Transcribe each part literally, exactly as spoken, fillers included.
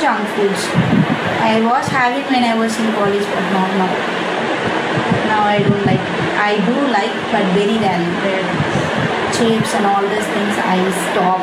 junk foods. I was having when I was in college, but not now. Now I don't like. I do like, but very rarely. Bread, chips, and all these things I stop.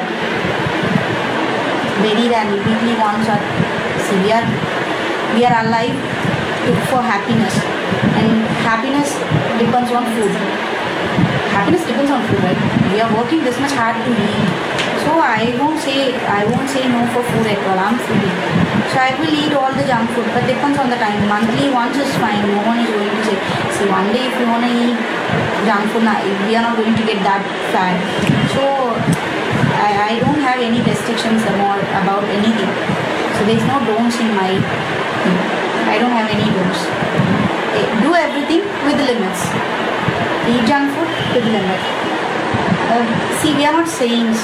Very rarely. Weekly once or see, we are we are alive to, for happiness, and happiness depends on food. Happiness depends on food, right? We are working this much hard to eat. So I won't say I won't say no for food at all. I'm foodie. So I will eat all the junk food, but depends on the time. Monthly once is fine. No one is going to say, see, one day if you want to eat junk food, we are not going to get that fat. So I, I don't have any restrictions more about anything. So there's no don'ts in my thing. I don't have any don'ts. Do everything with limits. Eat junk food with limit. Uh, see, we are not saints.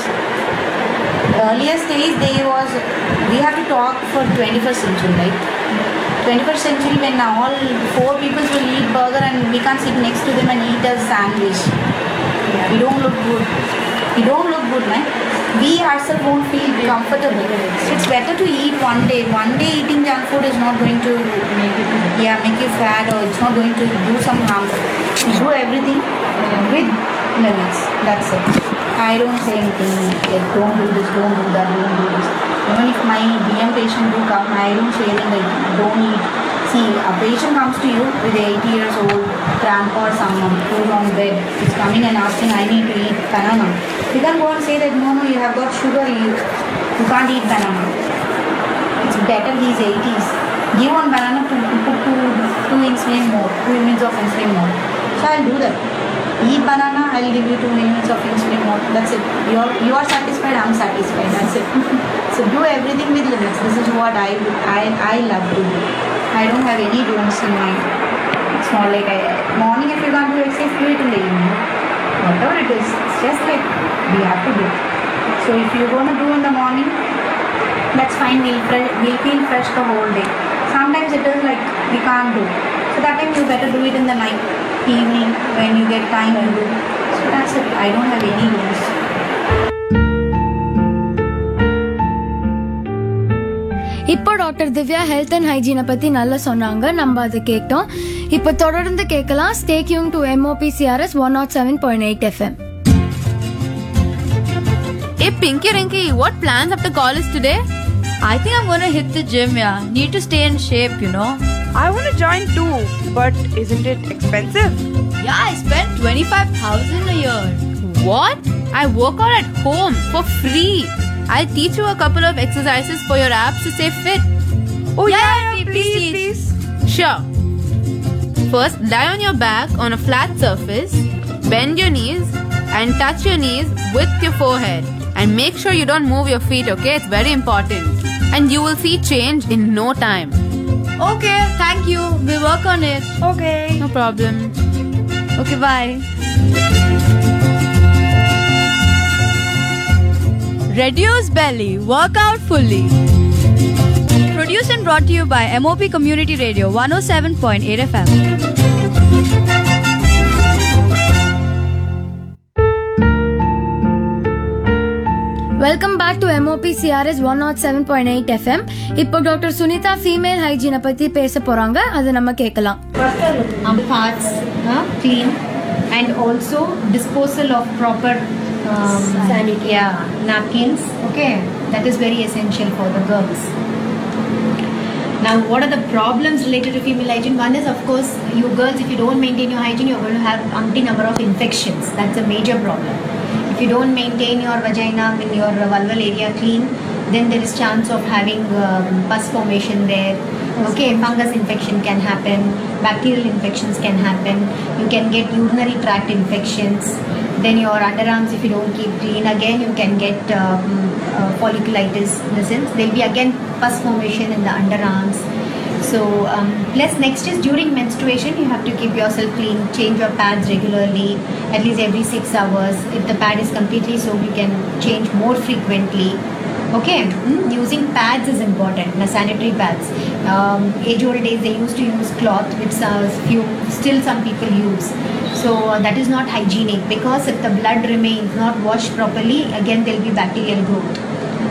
Earlier stage there was, we have to talk for twenty-first century, right? twenty-first century when all four people will eat burger and we can't sit next to them and eat a sandwich. Yeah. We don't look good. We don't look good, man. We ourselves won't feel comfortable. So it's better to eat one day. One day eating junk food is not going to make you, yeah, make you fat, or it's not going to do some harm. Do everything with limits. That's it. I don't say anything like don't do this, don't do that, don't do this. Even if my D M patient do come, I don't say anything like don't eat. See, a patient comes to you with eighty years old grandpa or someone who's on bed, is coming and asking, I need to eat banana. You can't go and say that no, no, you have got sugar, you, you can't eat banana. It's better he's eighties. Give one banana to put two, two insulin more, two units of insulin more. So I'll do that. Eat banana, I'll give you two units of insulin more. That's it. You are you are satisfied, I'm satisfied. That's it. So do everything with limits. This is what I I I love to do. I don't have any don'ts in mind. It's not like I morning if you can't do exercise, do it in the evening. Whatever it is, it's just like we have to do. So if you're gonna do in the morning, that's fine. We'll fre- we'll feel fresh the whole day. Sometimes it is like we can't do. So that time you better do it in the night. Evening when you get time and do. So that's it. I don't have any rules. இப்போ doctor Divya health and ஹைஜீனை பத்தி நல்லா சொன்னாங்க. நம்ம அதை கேட்டோம். இப்போ தொடர்ந்து கேட்கலாம். Stay tune to M O P C R S one oh seven point eight F M. Hey Pinky Rinky, what plans after college today? I think I'm gonna hit the gym, yeah. Need to stay in shape, you know. I want to join too, but isn't it expensive? Yeah, I spend twenty-five thousand a year. What? I work out at home for free. I'll teach you a couple of exercises for your abs to stay fit. Oh yeah, yeah, yeah please, please, please. Sure. First, lie on your back on a flat surface, bend your knees and touch your knees with your forehead. And make sure you don't move your feet, okay? It's very important. And you will see change in no time. Okay, thank you. We'll work on it. Okay. No problem. Okay, bye. Reduce belly. Work out fully. Produced and brought to you by M O P Community Radio one oh seven point eight F M. Welcome back to M O P C R S one oh seven point eight F M. இப்போ doctor Sunita female ஹைஜீனை பத்தி பேச போறாங்க. அதை நம்ம கேட்கலாம். Um, parts uh, clean and also disposal of proper um, sanitary yeah, napkins. Okay, that is very essential for the girls. Now, what are the problems related to female hygiene? One is, of course, you girls, if you don't maintain your hygiene, you're going to have umpty number of infections. That's a major problem. If you don't maintain your vagina and your vulval area clean, then there is chance of having um, pus formation there. Okay, fungus infection can happen, bacterial infections can happen, you can get urinary tract infections. Then your underarms, if you don't keep clean, again you can get um, uh, folliculitis, in the sense there will be again pus formation in the underarms. So um, plus next is during menstruation you have to keep yourself clean, change your pads regularly, at least every six hours. If the pad is completely soaked, you can change more frequently. Okay, mm, using pads is important, the sanitary pads. Um, age old days they used to use cloth, which uh, few still some people use. So uh, that is not hygienic, because if the blood remains not washed properly, again there will be bacterial growth.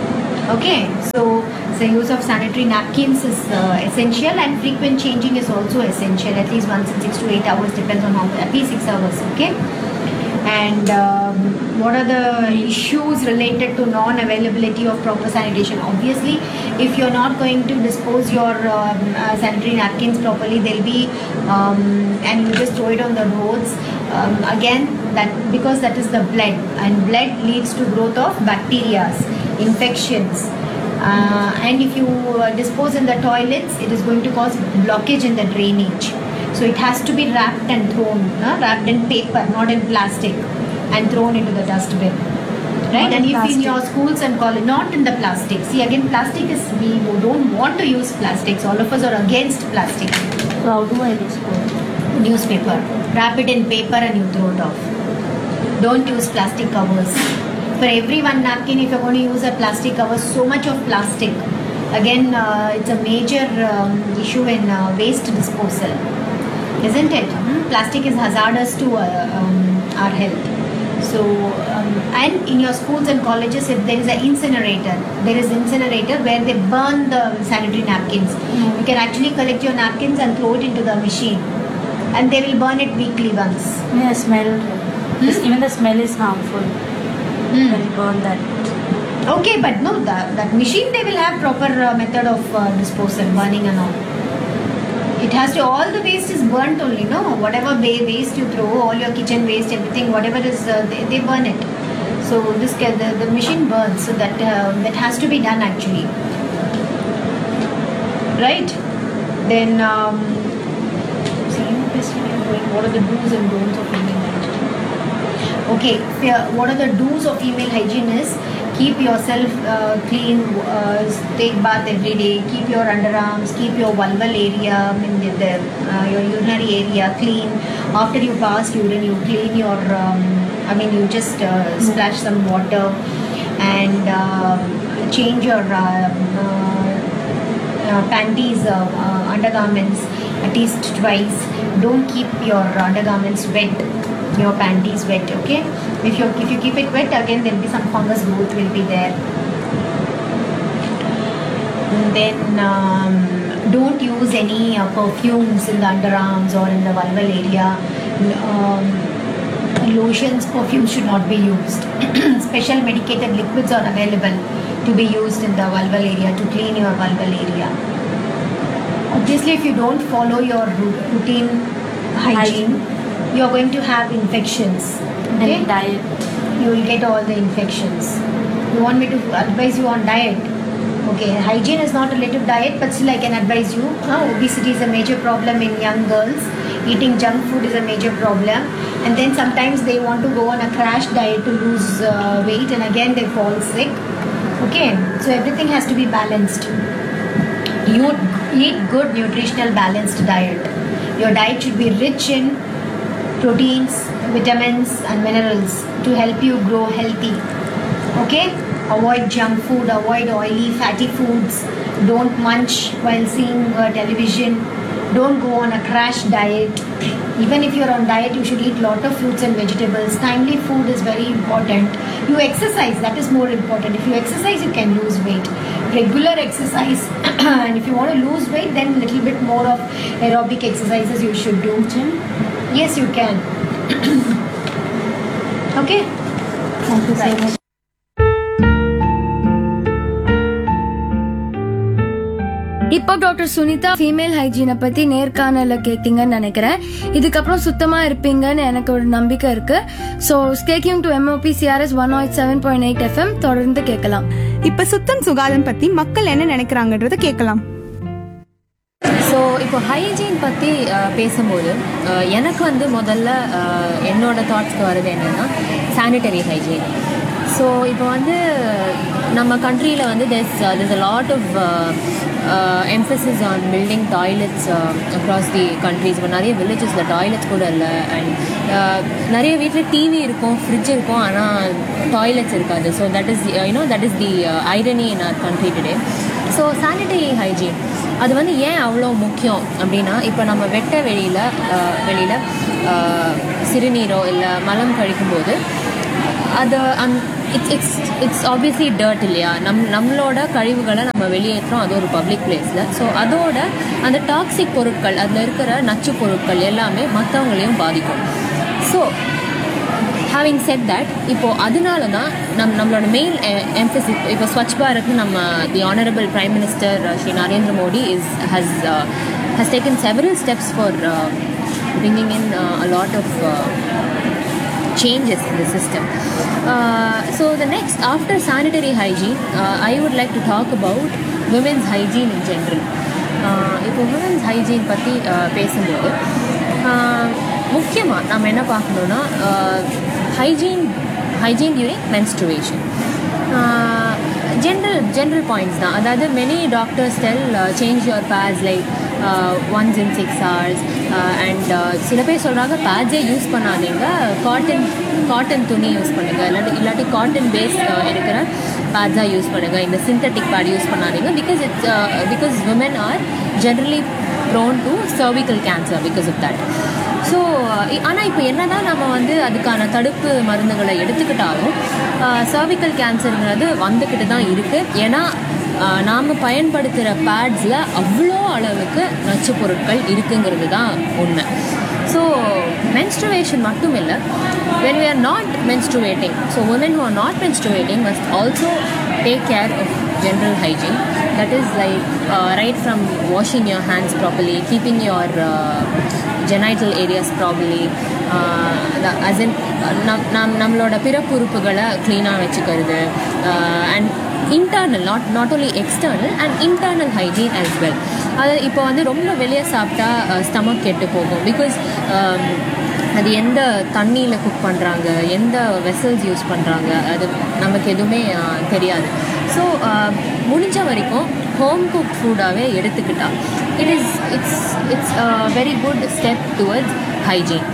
Okay, so the use of sanitary napkins is uh, essential, and frequent changing is also essential, at least once in six to eight hours, depends on how, at least six hours, okay? And um, what are the issues related to non-availability of proper sanitation? Obviously, if you're not going to dispose your um, uh, sanitary napkins properly, they'll be, um, and you just throw it on the roads. Um, again, that because that is the blood, and blood leads to growth of bacteria, infections. Uh, and if you uh, dispose in the toilets, it is going to cause blockage in the drainage. So it has to be wrapped and thrown, uh, wrapped in paper, not in plastic, and thrown into the dustbin. Right? Not And in if in plastic. your schools and college, not in the plastic. See, again, plastic is, we don't want to use plastics. All of us are against plastic. So how do I dispose? Newspaper. Wrap it in paper and you throw it off. Don't use plastic covers. For every one napkin, if you're going to use a plastic cover, so much of plastic. Again, uh, it's a major um, issue in uh, waste disposal. Isn't it? Hmm? Plastic is hazardous to uh, um, our health. So, um, and in your schools and colleges, if there is an incinerator, there is incinerator where they burn the sanitary napkins. Mm. You can actually collect your napkins and throw it into the machine, and they will burn it weekly once. Yeah, smell. This, even the smell is harmful Hmm. when you burn that. Okay, but no, that, that machine, they will have proper uh, method of uh, disposal, burning and all. It has to, all the waste is burnt only, no? Whatever wa- waste you throw, all your kitchen waste, everything, whatever is, uh, they, they burn it. So this ca- the, the machine burns, so that uh, that has to be done actually. Right? Then, um, see, what are the do's and don'ts of female hygiene? Okay, fe- what are the do's of female hygiene is, keep yourself uh, clean, uh, take bath every day, keep your underarms, keep your vulval area, I mean the, the, uh, your urinary area clean. After you pass urine, you clean your, um, I mean you just uh, splash some water, and uh, change your uh, uh, uh, panties, uh, uh, undergarments at least twice. Don't keep your undergarments wet, your panties wet, okay? If you if you keep it wet, again there will be some fungus growth will be there. And then um, don't use any uh, perfumes in the underarms or in the vulval area. Um, lotions, perfumes should not be used. Special medicated liquids are available to be used in the vulval area to clean your vulval area. Obviously, if you don't follow your ru- routine hygiene, you are going to have infections. Okay? And diet. You will get all the infections. You want me to advise you on diet? Okay, hygiene is not related to diet, but still I can advise you. Huh? Obesity is a major problem in young girls. Eating junk food is a major problem. And then sometimes they want to go on a crash diet to lose uh, weight, and again they fall sick. Okay, so everything has to be balanced. You eat good nutritional balanced diet. Your diet should be rich in proteins, vitamins and minerals to help you grow healthy. Okay? Avoid junk food, avoid oily, fatty foods. Don't munch while seeing uh, television. Don't go on a crash diet. Even if you're on diet, you should eat lot of fruits and vegetables. Timely food is very important. You exercise, that is more important. If you exercise, you can lose weight. Regular exercise, and if you want to lose weight, then little bit more of aerobic exercises you should do. Yes, you can. Okay? Thank you so much. இப்போ doctor Sunita female ஹைஜீனை பத்தி நேர்காணல கேட்டீங்கன்னு நினைக்கிறேன். இதுக்கப்புறம் சுத்தமா இருப்பீங்கன்னு எனக்கு ஒரு நம்பிக்கை இருக்கு. So staking to MOP CRS one not seven point eight FM தொடர்ந்து கேட்கலாம். இப்ப சுத்தம் சுகாதாரம் பத்தி மக்கள் என்ன நினைக்கிறாங்கன்றத கேட்கலாம். ஸோ இப்போ ஹைஜீன் பற்றி பேசும்போது அஹ், எனக்கு வந்து முதல்ல அஹ், என்னோட தாட்ஸ்க்கு வருது என்னென்னா சானிட்டரி ஹைஜீன். ஸோ இப்போ வந்து நம்ம கண்ட்ரியில் வந்து there's uh, there's a lot of uh, uh, emphasis on building toilets uh, across the countries. இப்போ நிறைய வில்லேஜஸில் டாய்லெட்ஸ் கூட இல்லை. அண்ட் நிறைய வீட்டில் டிவி இருக்கும், ஃப்ரிட்ஜ் இருக்கும், ஆனால் டாய்லெட்ஸ் இருக்காது. So that is you know that is the irony in our country today. So sanitary hygiene அது வந்து ஏன் அவ்வளோ முக்கியம் அப்படின்னா, இப்போ நம்ம வெட்ட வெளியில் வெளியில் சிறுநீரோ இல்லை மலம் கழிக்கும்போது அது அந் it's it's it's obviously dirt இல்லையா, நம் நம்மளோட கழிவுகளை நம்ம வெளியேற்றோம், அது ஒரு பப்ளிக் பிளேஸில். ஸோ அதோட அந்த டாக்ஸிக் பொருட்கள், அதில் இருக்கிற நச்சு பொருட்கள் எல்லாமே மற்றவங்களையும் பாதிக்கும். ஸோ ஹேவிங் செட் தட், இப்போது அதனால தான் நம் நம்மளோட மெயின் எம்பசிஸ் இப்போ ஸ்வச் பாரத்னு நம்ம தி honourable prime minister Sri Narendra Modi is has has taken several steps for bringing in uh, a lot of uh, changes in the system. Uh, so the next, after sanitary hygiene, uh, I would like to talk about women's hygiene in general. இப்போ women's hygiene பற்றி பேசும்போது முக்கியமாக நம்ம என்ன பார்க்கணுன்னா hygiene hygiene during menstruation. General general points தான். அதாவது many doctors del change your bats like once in six hours and சில பேர் சொல்கிறாங்க பேட்ஸே யூஸ் பண்ணாதீங்க, காட்டன் காட்டன் துணி யூஸ் பண்ணுங்கள், இல்லாட்டி இல்லாட்டி காட்டன் பேஸ் இருக்கிற பேட்ஸாக யூஸ் பண்ணுங்கள், இந்த சிந்தட்டிக் பேட் யூஸ் பண்ணாதீங்க. Because it's because women are generally prone to cervical cancer because of that. So ஆனால் இப்போ என்ன தான் நம்ம வந்து அதுக்கான தடுப்பு மருந்துகளை எடுத்துக்கிட்டாலும் சர்விக்கல் கேன்சருங்கிறது வந்துக்கிட்டு தான் இருக்குது. ஏன்னா நாம் பயன்படுத்துகிற பேட்ஸில் அவ்வளோ அளவுக்கு நச்சு பொருட்கள் இருக்குங்கிறது தான் உண்மை. ஸோ மென்ஸ்ட்ருவேஷன் மட்டும் இல்லை, when we are not menstruating, so women who are not menstruating must also take care of general hygiene. That is like uh, right from washing your hands properly, keeping your uh, genital areas properly, uh, the, as in நம் நம் நம்மளோட பிறப்புறுப்புகளை க்ளீனாக வச்சுக்கிறது, and internal, not not only external and internal hygiene as well. அது இப்போ வந்து ரொம்ப வெளியே சாப்பிட்டா ஸ்டமக் கெட்டு போகும். பிகாஸ் அது எந்த தண்ணியில் குக் பண்ணுறாங்க, எந்த வெசல்ஸ் யூஸ் பண்ணுறாங்க, அது நமக்கு எதுவுமே தெரியாது. ஸோ முடிஞ்ச வரைக்கும் ஹோம் குக் ஃபுட்டாகவே எடுத்துக்கிட்டால் it is it's it's very good step towards hygiene.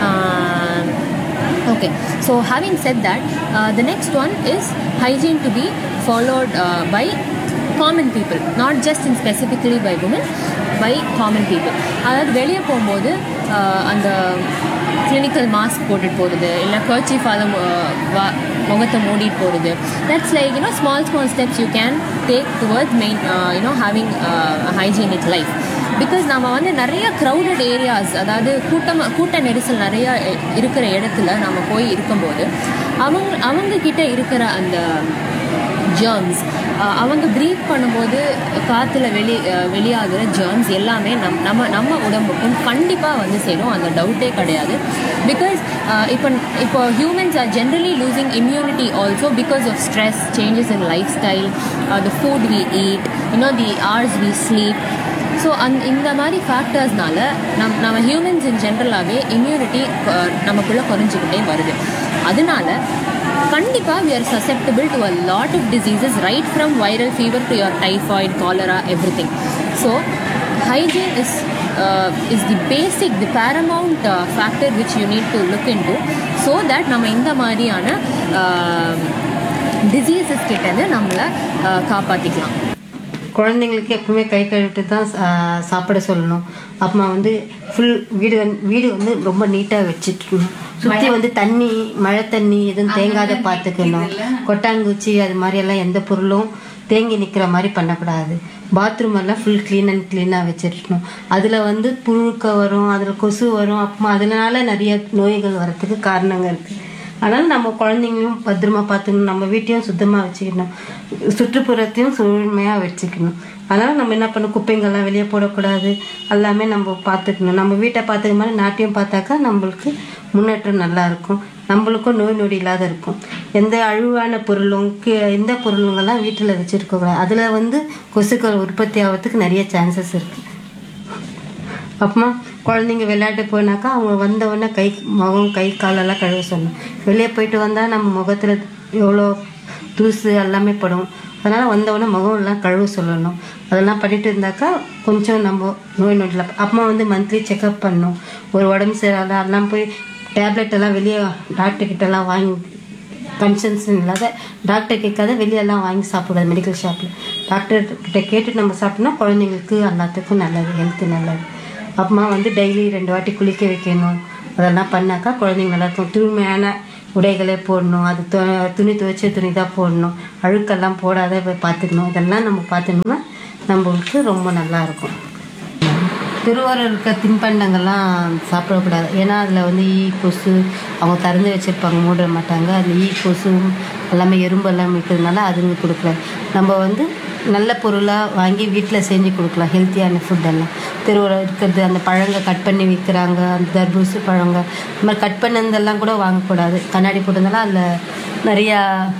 Okay, so having said that, uh, the next one is hygiene to be followed uh, by common people, not just in specifically by women, by common people. அதாவது வெளியே போகும்போது அந்த clinical mask போட்டுட்டு போகிறது, இல்லை கர்ச்சீஃபால் முகத்தை மூடிட்டு போகிறது, that's like you know small small steps you can take towards main you know having hygienic life. Because நம்ம வந்து நிறைய க்ரௌடட் ஏரியாஸ், அதாவது கூட்டமாக கூட்ட நெரிசல் நிறையா இருக்கிற இடத்துல நம்ம போய் இருக்கும்போது அவங்க அவங்கக்கிட்ட இருக்கிற அந்த ஜெர்ம்ஸ், அவங்க ப்ரீத் பண்ணும்போது காற்றுல வெளி வெளியாகிற ஜெர்ம்ஸ் எல்லாமே நம் நம்ம நம்ம உடம்புக்கும் கண்டிப்பாக வந்து சேரும், அந்த டவுட்டே கிடையாது. பிகாஸ் இப்போ இப்போ humans are generally losing immunity also because of stress, changes in life style, the food we eat, you know the hours we sleep. So அந் இந்த மாதிரி ஃபேக்டர்ஸ்னால நம் நம்ம ஹியூமன்ஸ் இன் ஜென்ரலாகவே இம்யூனிட்டி நமக்குள்ளே குறைஞ்சிக்கிட்டே வருது. அதனால கண்டிப்பாக we are susceptible to a lot of diseases, right from viral fever to your typhoid, cholera, everything. So hygiene is uh, is the basic, the paramount uh, factor which you need to look into so that நம்ம இந்த மாதிரியான diseases கிட்டேருந்து நம்மளை காப்பாற்றிக்கலாம். குழந்தைங்களுக்கு எப்பவுமே கை கழுவிட்டு தான் சாப்பிட சொல்லணும். அப்புறமா வந்து ஃபுல் வீடு வந்து வீடு வந்து ரொம்ப நீட்டாக வச்சுக்கணும். சுற்றி வந்து தண்ணி, மழை தண்ணி எதுவும் தேங்காத பார்த்துக்கணும். கொட்டாங்குச்சி அது மாதிரியெல்லாம் எந்த பொருளும் தேங்கி நிற்கிற மாதிரி பண்ணக்கூடாது. பாத்ரூம் எல்லாம் ஃபுல் க்ளீன் அண்ட் க்ளீனாக வச்சிருக்கணும். அதில் வந்து புழுக்க வரும், அதில் கொசு வரும், அப்புறமா அதனால நிறைய நோய்கள் வரத்துக்கு காரணங்கள் இருக்குது. அதனால் நம்ம குழந்தைங்களையும் பத்திரமா பார்த்துக்கணும், நம்ம வீட்டையும் சுத்தமாக வச்சுக்கணும், சுற்றுப்புறத்தையும் சூழ்மையாக வச்சுக்கணும். அதனால் நம்ம என்ன பண்ணணும், குப்பைங்கள்லாம் வெளியே போடக்கூடாது, எல்லாமே நம்ம பார்த்துக்கணும். நம்ம வீட்டை பார்த்துக்க மாதிரி நாட்டையும் பார்த்தாக்கா நம்மளுக்கு முன்னேற்றம் நல்லா இருக்கும், நம்மளுக்கும் நோய் நொடி இல்லாத இருக்கும். எந்த அழிவான பொருளும் எந்த பொருளுங்கள்லாம் வீட்டில் வச்சுருக்கக்கூடாது. அதில் வந்து கொசுக்கள் உற்பத்தி ஆகிறதுக்கு நிறைய சான்சஸ் இருக்குது. அப்புறமா குழந்தைங்க விளையாட்டு போனாக்கா அவங்க வந்தவுடனே கை முகம் கை காலெல்லாம் கழுவ சொல்லணும். வெளியே போயிட்டு வந்தால் நம்ம முகத்தில் எவ்வளோ தூசு எல்லாமே படும். அதனால் வந்தவுடனே முகம் எல்லாம் கழுவ சொல்லணும். அதெல்லாம் பண்ணிட்டு இருந்தாக்கா கொஞ்சம் நம்ம நோய் நொடியில். அப்புறமா வந்து மந்த்லி செக்அப் பண்ணணும். ஒரு உடம்பு சரியால எல்லாம் போய் டேப்லெட் எல்லாம் வெளியே டாக்டர்கிட்டலாம் வாங்கி கன்சன்ஷன் இல்லாத டாக்டர் கேட்காத வெளியெல்லாம் வாங்கி சாப்பிடாது. மெடிக்கல் ஷாப்பில் டாக்டர்கிட்ட கேட்டுட்டு நம்ம சாப்பிட்டோம்னா குழந்தைங்களுக்கு எல்லாத்துக்கும் நல்லது, ஹெல்த்து நல்லது. அப்புறமா வந்து டெய்லி ரெண்டு வாட்டி குளிக்க வைக்கணும். அதெல்லாம் பண்ணாக்கா குழந்தைங்க நல்லா இருக்கும். தூய்மையான உடைகளே போடணும், அது து துணி துவைச்ச துணி தான் போடணும், அழுக்கெல்லாம் போடாத பார்த்துக்கணும். இதெல்லாம் நம்ம பார்த்துக்கணும்னா நம்மளுக்கு ரொம்ப நல்லாயிருக்கும். திருவாரூர் இருக்க தின்பண்டங்கள்லாம் சாப்பிடக்கூடாது. ஏன்னா அதில் வந்து ஈ கொசு அவங்க திறந்து வச்சுருப்பாங்க, மூட மாட்டாங்க. அதில் ஈ கொசு எல்லாமே எறும்பு எல்லாம் இருக்கிறதுனால அதுங்க கொடுக்கல. நம்ம வந்து நல்ல பொருளாக வாங்கி வீட்டில் செஞ்சு கொடுக்கலாம், ஹெல்த்தியான ஃபுட்டெல்லாம். திருவாரூர் இருக்கிறது அந்த பழங்கள் கட் பண்ணி விற்கிறாங்க, அந்த தர்பூசி பழங்க இந்த மாதிரி கட் பண்ணதெல்லாம் கூட வாங்கக்கூடாது. கண்ணாடி போட்டதெல்லாம் அதில் நிறையா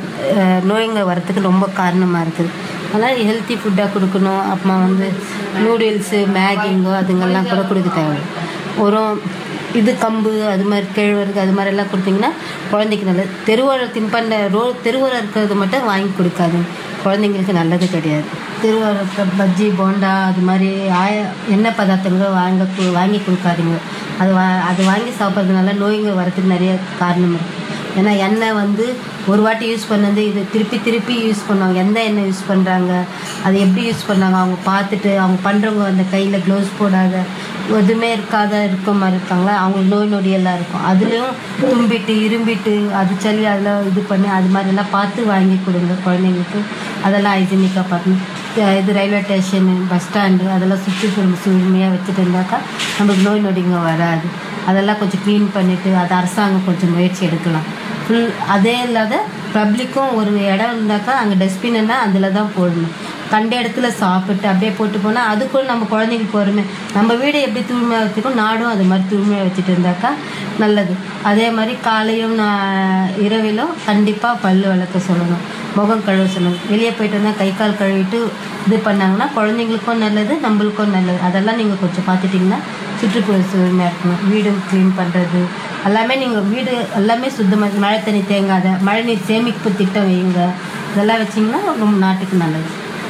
நோய்ங்க வரத்துக்கு ரொம்ப காரணமாக இருக்குது. அதனால் ஹெல்த்தி ஃபுட்டாக கொடுக்கணும். அப்புறமா வந்து நூடுல்ஸு மேகிங்கோ அதுங்கெல்லாம் கூட கொடுக்க தேவை. ஒரு இது கம்பு அது மாதிரி கேழ்வரகு அது மாதிரிலாம் கொடுத்திங்கன்னா குழந்தைக்கு நல்லது. தெருவாரூர் தின்பண்ட ரோ தெருவாரூர் இருக்கிறது மட்டும் வாங்கி கொடுக்காது, குழந்தைங்களுக்கு நல்லது கிடையாது. திருவாரூர் பஜ்ஜி போண்டா அது மாதிரி ஆய எண்ணெய் பதார்த்தங்கள் வாங்க வாங்கி கொடுக்காதீங்க. அது வா அது வாங்கி சாப்பிட்றதுனால நோய்கள் வரதுக்கு நிறைய காரணம் இருக்குது. ஏன்னா எண்ணெய் வந்து ஒரு வாட்டி யூஸ் பண்ணது இது திருப்பி திருப்பி யூஸ் பண்ணுவாங்க. எந்த எண்ணெய் யூஸ் பண்ணுறாங்க, அது எப்படி யூஸ் பண்ணாங்க அவங்க பார்த்துட்டு, அவங்க பண்ணுறவங்க அந்த கையில் க்ளவுஸ் போடாத எதுவுமே இருக்காத இருக்க மாதிரி இருக்காங்களா, அவங்களுக்கு நோய் நொடியெல்லாம் இருக்கும். அதுலேயும் தும்பிட்டு இரும்பிட்டு அது சளி அதெல்லாம் இது பண்ணி அது மாதிரிலாம் பார்த்து வாங்கி கொடுங்க குழந்தைங்களுக்கு. அதெல்லாம் ஹைஜீனிக்காக பார்க்கணும். இது ரயில்வே ஸ்டேஷனு பஸ் ஸ்டாண்டு அதெல்லாம் சுற்றி தூய்மையாக வச்சுட்டு இருந்தாக்கா நம்மளுக்கு நோய் நொடிங்க வராது. அதெல்லாம் கொஞ்சம் க்ளீன் பண்ணிவிட்டு அது அரசாங்கம் கொஞ்சம் முயற்சி எடுக்கலாம். ஃபுல் அதே இல்லாத பப்ளிக்கும் ஒரு இடம் இருந்தாக்கா அங்கே டஸ்ட்பின் எல்லாம் அதில் தான் போடணும். கண்ட இடத்துல சாப்பிட்டு அப்படியே போட்டு போனால் அதுக்குள்ள நம்ம குழந்தைங்களுக்கு வருமே. நம்ம வீடு எப்படி தூய்மையாக வச்சுக்கோ நாடும் அது மாதிரி தூய்மையாக வச்சுட்டு இருந்தாக்கா நல்லது. அதே மாதிரி காலையும் நான் இரவிலும் கண்டிப்பாக பல் விளக்க சொல்லணும், முகம் கழுவ சொல்லணும். வெளியே போயிட்டு வந்தால் கை கால் கழுவிட்டு இது பண்ணாங்கன்னா குழந்தைங்களுக்கும் நல்லது, நம்மளுக்கும் நல்லது. அதெல்லாம் நீங்கள் கொஞ்சம் பார்த்துட்டிங்கன்னா சுற்றுப்புற தூய்மையாக இருக்கணும். வீடு க்ளீன் பண்ணுறது எல்லாமே நீங்கள் வீடு எல்லாமே சுத்தமாக மழை தண்ணி தேங்காத மழைநீர் சேமிப்பு திட்டம் வைங்க. இதெல்லாம் வச்சிங்கன்னா ரொம்ப நாட்டுக்கு நல்லது.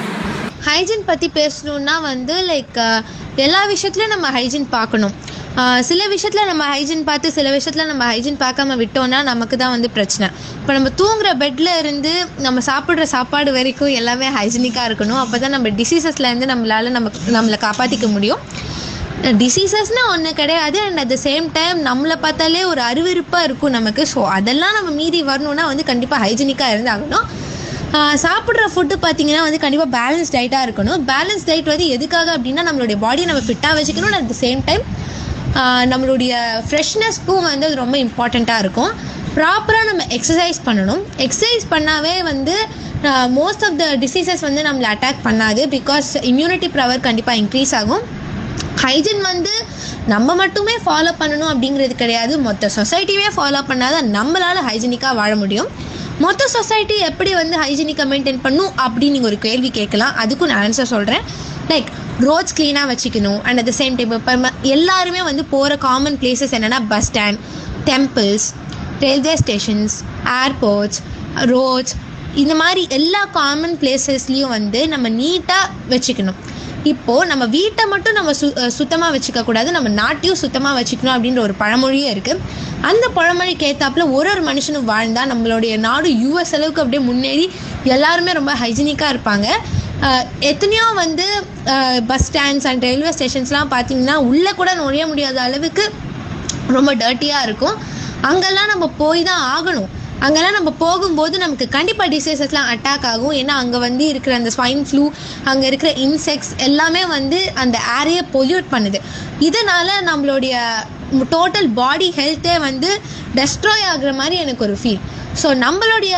ஹைஜீன் பற்றி பேசணுன்னா வந்து லைக் எல்லா விஷயத்துலையும் நம்ம ஹைஜீன் பார்க்கணும். சில விஷயத்தில் நம்ம ஹைஜீன் பார்த்து சில விஷயத்தில் நம்ம ஹைஜீன் பார்க்காம விட்டோம்னா நமக்கு தான் வந்து பிரச்சனை. இப்போ நம்ம தூங்குற பெட்டில் இருந்து நம்ம சாப்பிட்ற சாப்பாடு வரைக்கும் எல்லாமே ஹைஜீனிக்காக இருக்கணும். அப்போ தான் நம்ம டிசீசஸ்லேருந்து நம்மளால் நமக்கு நம்மளை காப்பாற்றிக்க முடியும். டிசீசஸ்னால் ஒன்று கிடையாது, and at the same time நம்மளை பார்த்தாலே ஒரு அருவருப்பாக இருக்கும் நமக்கு. ஸோ அதெல்லாம் நம்ம மீறி வரணுன்னா வந்து கண்டிப்பாக ஹைஜீனிக்காக இருந்தாகணும். சாப்பிட்ற ஃபுட்டு பார்த்திங்கன்னா வந்து கண்டிப்பாக பேலன்ஸ் டயட்டாக இருக்கணும். பேலன்ஸ் டயட் வந்து எதுக்காக அப்படின்னா நம்மளுடைய பாடியை நம்ம ஃபிட்டாக வச்சுக்கணும். அட் த சேம் டைம் நம்மளுடைய ஃப்ரெஷ்னஸ்க்கும் வந்து அது ரொம்ப இம்பார்ட்டண்ட்டாக இருக்கும். ப்ராப்பராக நம்ம எக்ஸசைஸ் பண்ணணும். எக்ஸசைஸ் பண்ணாவே வந்து மோஸ்ட் ஆஃப் த டிசீசஸ் வந்து நம்மளை அட்டாக் பண்ணாது. பிகாஸ் இம்யூனிட்டி பவர் கண்டிப்பாக இன்க்ரீஸ் ஆகும். ஹைஜீன் வந்து நம்ம மட்டுமே ஃபாலோ பண்ணணும் அப்படிங்கிறது கிடையாது, மொத்த சொசைட்டியே ஃபாலோ பண்ணாதான் நம்மளால் ஹைஜீனிக்காக வாழ முடியும். மொத்த சொசைட்டி எப்படி வந்து ஹைஜீனிக்காக மெயின்டைன் பண்ணும் அப்படின்னு நீங்கள் ஒரு கேள்வி கேட்கலாம். அதுக்கும் நான் ஆன்சர் சொல்கிறேன். லைக் ரோட்ஸ் க்ளீனாக வச்சுக்கணும். And at the same time இப்போ எல்லாருமே வந்து போகிற காமன் பிளேசஸ் என்னென்னா bus stand, temples, railway stations, airports, roads, இந்த மாதிரி எல்லா காமன் பிளேசஸ்லேயும் வந்து நம்ம நீட்டாக வச்சுக்கணும். இப்போது நம்ம வீட்டை மட்டும் நம்ம சு சுத்தமாக வச்சுக்கக்கூடாது, நம்ம நாட்டையும் சுத்தமாக வச்சுக்கணும் அப்படின்ற ஒரு பழமொழியே இருக்குது. அந்த பழமொழிக்கு ஏற்றாப்புல ஒரு ஒரு மனுஷனும் வாழ்ந்தால் நம்மளுடைய நாடு யூஎஸ் அளவுக்கு அப்படியே முன்னேறி எல்லாருமே ரொம்ப ஹைஜீனிக்காக இருப்பாங்க. எத்தனையோ வந்து பஸ் ஸ்டாண்ட்ஸ் அண்ட் ரயில்வே ஸ்டேஷன்ஸ்லாம் பார்த்திங்கன்னா உள்ளே கூட நுழைய முடியாத அளவுக்கு ரொம்ப டர்ட்டியாக இருக்கும். அங்கெல்லாம் நம்ம போய் தான் ஆகணும். அங்கெல்லாம் நம்ம போகும்போது நமக்கு கண்டிப்பாக டிசீசஸ்லாம் அட்டாக் ஆகும். ஏன்னா அங்கே வந்து இருக்கிற அந்த ஸ்வைன் ஃப்ளூ, அங்கே இருக்கிற இன்செக்ட்ஸ் எல்லாமே வந்து அந்த ஏரையை பொல்யூட் பண்ணுது. இதனால் நம்மளுடைய டோட்டல் பாடி ஹெல்த்தே வந்து டெஸ்ட்ராய் ஆகுற மாதிரி எனக்கு ஒரு ஃபீல். ஸோ நம்மளுடைய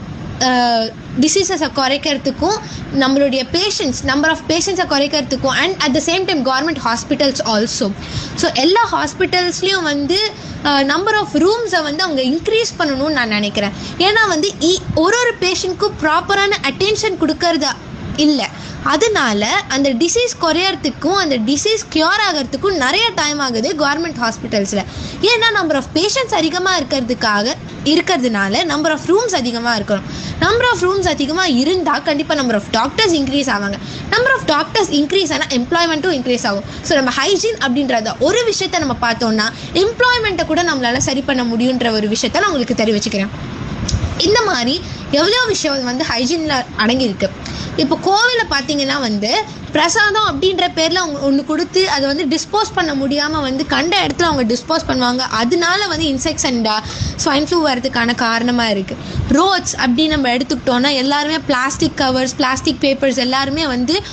டிசீசஸை குறைக்கிறதுக்கும் நம்மளுடைய patients number of பேஷண்ட்ஸை குறைக்கிறதுக்கும் and at the same time government hospitals also. So எல்லா ஹாஸ்பிட்டல்ஸ்லேயும் வந்து நம்பர் ஆஃப் ரூம்ஸை வந்து அவங்க இன்க்ரீஸ் பண்ணணும்னு நான் நினைக்கிறேன். ஏன்னா வந்து ஒரு ஒரு பேஷண்ட்க்கும் ப்ராப்பரான அட்டென்ஷன் கொடுக்கறதா இல்லை. அதனால அந்த டிசீஸ் குறையறதுக்கும் அந்த டிசீஸ் க்யூர் ஆகிறதுக்கும் நிறைய டைம் ஆகுது கவர்மெண்ட் ஹாஸ்பிட்டல்ஸில். ஏன்னா நம்பர் ஆஃப் பேஷண்ட்ஸ் அதிகமாக இருக்கிறதுக்காக இருக்கிறதுனால நம்பர் ஆஃப் ரூம்ஸ் அதிகமாக இருக்கணும். நம்பர் ஆஃப் ரூம்ஸ் அதிகமாக இருந்தால் கண்டிப்பாக நம்பர் ஆஃப் டாக்டர்ஸ் இன்க்ரீஸ் ஆவாங்க. நம்பர் ஆஃப் டாக்டர்ஸ் இன்க்ரீஸ் ஆனால் எம்ப்ளாய்மெண்ட்டும் இன்க்ரீஸ் ஆகும். ஸோ நம்ம ஹைஜீன் அப்படின்றத ஒரு விஷயத்தை நம்ம பார்த்தோம்னா எம்ப்ளாய்மெண்ட்டை கூட நம்மளால் சரி பண்ண முடியுன்ற ஒரு விஷயத்த நான் உங்களுக்கு தெரிவிச்சுக்கிறேன். இந்த மாதிரி எவ்வளோ விஷயம் வந்து ஹைஜீனில் அடங்கியிருக்கு. இப்போ கோவிலில் பார்த்தீங்கன்னா வந்து பிரசாதம் அப்படின்ற பேரில் அவங்க ஒன்று கொடுத்து அதை வந்து டிஸ்போஸ் பண்ண முடியாமல் வந்து கண்ட இடத்துல அவங்க டிஸ்போஸ் பண்ணுவாங்க. அதனால வந்து இன்செக்ட்ஸ் அண்ட் ஸ்வைன் ஃப்ளூ வரதுக்கான காரணமாக இருக்குது. ரோட்ஸ் அப்படின்னு நம்ம எடுத்துக்கிட்டோன்னா எல்லாருமே பிளாஸ்டிக் கவர்ஸ், பிளாஸ்டிக் பேப்பர்ஸ் எல்லாருமே வந்து